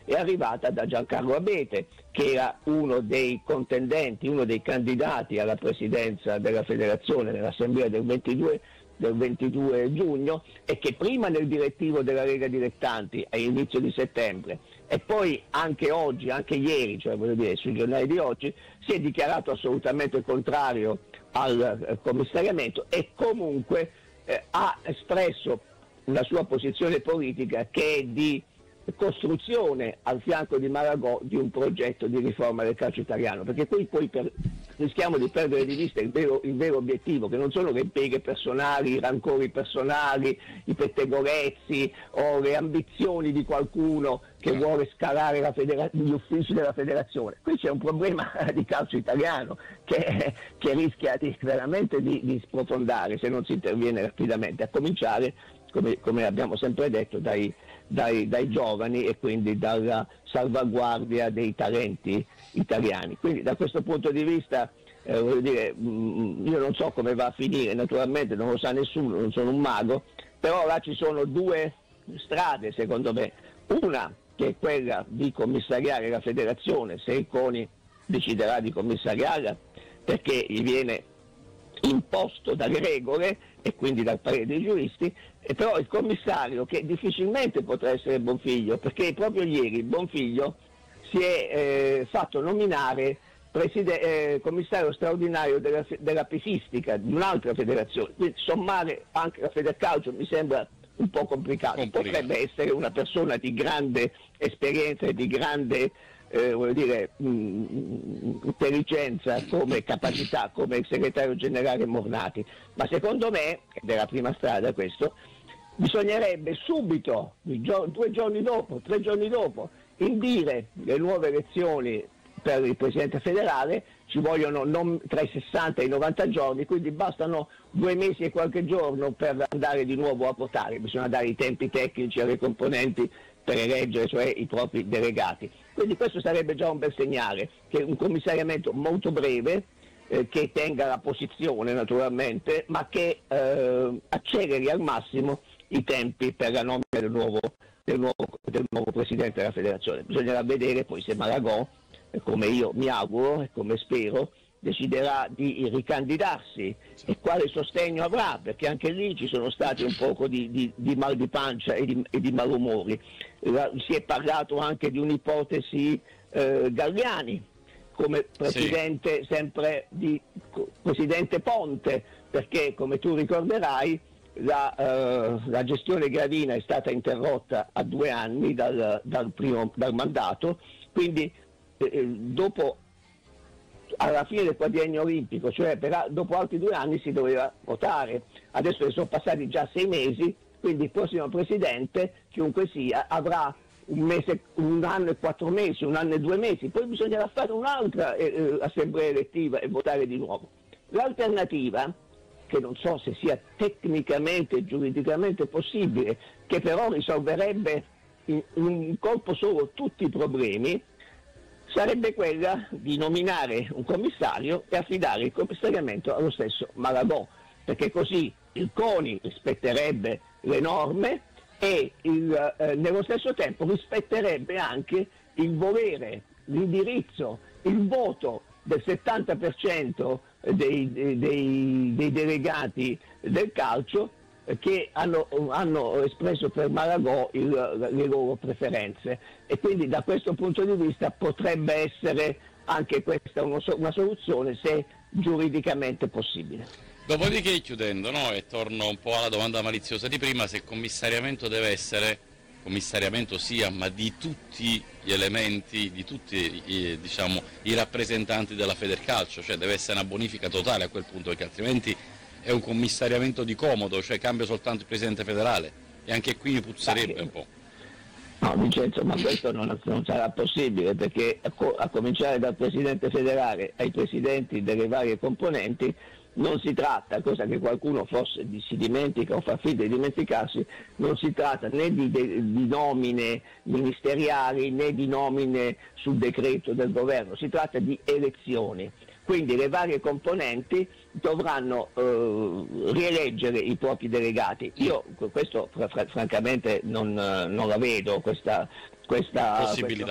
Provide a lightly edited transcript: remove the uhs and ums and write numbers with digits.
è arrivata da Giancarlo Abete, che era uno dei contendenti, uno dei candidati alla presidenza della federazione nell'assemblea del 22 giugno, e che prima nel direttivo della Lega Dilettanti all'inizio di settembre e poi anche oggi, anche ieri, cioè voglio dire sui giornali di oggi, si è dichiarato assolutamente contrario al commissariamento e comunque ha espresso una sua posizione politica che è di costruzione al fianco di Malagò di un progetto di riforma del calcio italiano, perché poi rischiamo di perdere di vista il vero obiettivo, che non sono le beghe personali, i rancori personali, i pettegolezzi o le ambizioni di qualcuno che vuole scalare gli uffici della federazione. Qui c'è un problema di calcio italiano che rischia veramente di sprofondare se non si interviene rapidamente, a cominciare, come abbiamo sempre detto, dai giovani e quindi dalla salvaguardia dei talenti italiani. Quindi da questo punto di vista voglio dire, io non so come va a finire, naturalmente non lo sa nessuno, non sono un mago, però là ci sono due strade secondo me, una che è quella di commissariare la federazione, se il CONI deciderà di commissariarla, perché gli viene imposto dalle regole e quindi dal parere dei giuristi, e però il commissario, che difficilmente potrà essere Bonfiglio, perché proprio ieri Bonfiglio si è fatto nominare commissario straordinario della pesistica di un'altra federazione, quindi sommare anche la Federcalcio mi sembra un po' complicato. Potrebbe essere una persona di grande esperienza e di grande intelligenza come capacità, come il segretario generale Mornati, ma secondo me, ed è la prima strada questo, bisognerebbe subito, 2 giorni dopo, 3 giorni dopo, indire le nuove elezioni per il Presidente federale. Ci vogliono non tra i 60 e i 90 giorni, quindi bastano 2 mesi e qualche giorno per andare di nuovo a votare. Bisogna dare i tempi tecnici alle componenti per eleggere, cioè i propri delegati. Quindi questo sarebbe già un bel segnale, che un commissariamento molto breve, che tenga la posizione naturalmente, ma che acceleri al massimo i tempi per la nomina del nuovo Presidente della Federazione. Bisognerà vedere poi se Malagò, come io mi auguro e come spero, deciderà di ricandidarsi e quale sostegno avrà, perché anche lì ci sono stati un poco di mal di pancia e di malumori. Si è parlato anche di un'ipotesi Galliani come presidente, sempre di presidente Ponte, perché come tu ricorderai la gestione Gravina è stata interrotta a 2 anni dal mandato, quindi dopo, alla fine del quadriennio olimpico, cioè dopo altri 2 anni si doveva votare. Adesso ne sono passati già 6 mesi, quindi il prossimo presidente, chiunque sia, avrà un anno e 4 mesi, 1 anno e 2 mesi, poi bisognerà fare un'altra assemblea elettiva e votare di nuovo. L'alternativa, che non so se sia tecnicamente e giuridicamente possibile, che però risolverebbe in un colpo solo tutti i problemi, sarebbe quella di nominare un commissario e affidare il commissariamento allo stesso Malagò, perché così il CONI rispetterebbe le norme e nello stesso tempo rispetterebbe anche il volere, l'indirizzo, il voto del 70% dei delegati del calcio che hanno espresso per Malagò le loro preferenze, e quindi da questo punto di vista potrebbe essere anche questa una soluzione, se giuridicamente possibile. Dopodiché, chiudendo, no? E torno un po' alla domanda maliziosa di prima, se commissariamento deve essere commissariamento sia, ma di tutti gli elementi, di tutti i rappresentanti della Federcalcio, cioè deve essere una bonifica totale a quel punto, perché altrimenti è un commissariamento di comodo, cioè cambia soltanto il Presidente federale, e anche qui mi puzzerebbe un po'. No Vincenzo, ma questo non sarà possibile, perché a cominciare dal Presidente federale ai Presidenti delle varie componenti non si tratta, cosa che qualcuno forse si dimentica o fa finta di dimenticarsi, non si tratta né di nomine ministeriali né di nomine sul decreto del governo, si tratta di elezioni. Quindi le varie componenti dovranno rieleggere i propri delegati. Io questo francamente non la vedo, questa questa possibilità.